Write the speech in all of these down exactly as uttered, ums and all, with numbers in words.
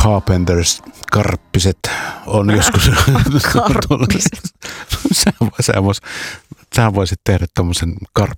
Carpenters, Karppiset on joskus. Karppiset. sä, sä, vois, sä voisit tehdä tommosen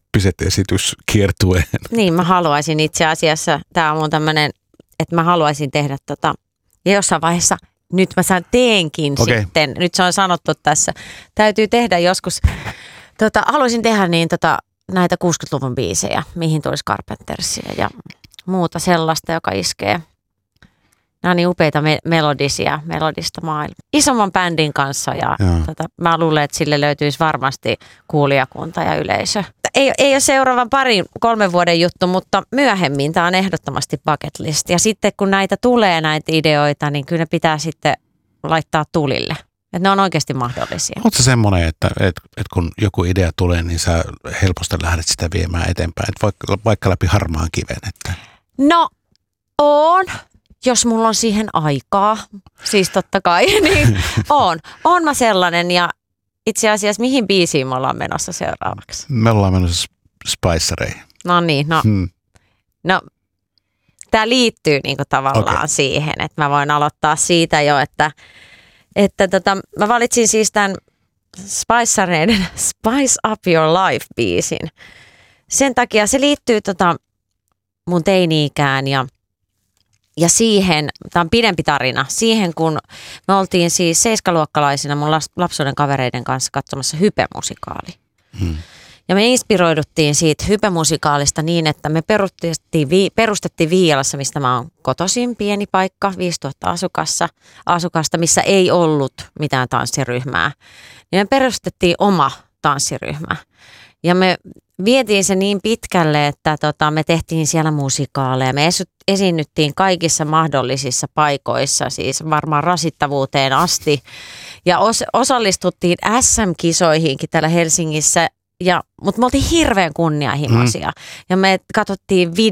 Karppiset-esityskiertueen. Niin, mä haluaisin itse asiassa, tää on mun tämmönen, että mä haluaisin tehdä tota, ja jossain vaiheessa, nyt mä saan teenkin okay. sitten, nyt se on sanottu tässä, täytyy tehdä joskus, tota, haluaisin tehdä niin tota, näitä kuusikymmentäluvun biisejä, mihin tulisi Carpentersia ja muuta sellaista, joka iskee. Nämä on niin upeita me- melodisia, melodista maailmaa. Isomman bändin kanssa ja tota, mä luulen, että sille löytyisi varmasti kuulijakunta ja yleisö. Ei, ei ole seuraavan parin, kolmen vuoden juttu, mutta myöhemmin tämä on ehdottomasti bucket list. Ja sitten kun näitä tulee näitä ideoita, niin kyllä ne pitää sitten laittaa tulille. Että ne on oikeasti mahdollisia. Oletko se semmoinen, että, että, että kun joku idea tulee, niin sä helposti lähdet sitä viemään eteenpäin, että vaikka, vaikka läpi harmaan kiven? Että... No, on. Jos mulla on siihen aikaa, siis totta kai, niin on. On mä sellainen ja itse asiassa mihin biisiin me ollaan menossa seuraavaksi? Me ollaan menossa Spicereihin. No niin, no. Hmm. No, tää liittyy niinku tavallaan okay. siihen, että mä voin aloittaa siitä jo, että, että tota, mä valitsin siis tämän Spicereiden Spice Up Your Life-biisin. Sen takia se liittyy tota mun teini-ikään ja Ja siihen, tämä on pidempi tarina, siihen kun me oltiin siis seiskaluokkalaisina mun lapsuuden kavereiden kanssa katsomassa Hype-musikaali. Hmm. Ja me inspiroiduttiin siitä Hype-musikaalista niin, että me perustettiin, perustettiin Viialassa, mistä mä oon kotoisin, pieni paikka, viisituhatta asukassa, asukasta, missä ei ollut mitään tanssiryhmää. Ja me perustettiin oma tanssiryhmä. Ja me vietiin se niin pitkälle, että tota, me tehtiin siellä musikaaleja. Me esiinnyttiin kaikissa mahdollisissa paikoissa, siis varmaan rasittavuuteen asti. Ja os, osallistuttiin S M-kisoihinkin täällä Helsingissä, ja, mutta me oltiin hirveän kunnianhimoisia. Mm. Ja me katsottiin